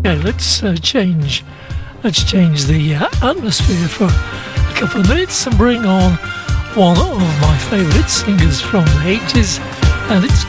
Let's change the atmosphere for a couple of minutes and bring on one of my favourite singers from the 80s, and it's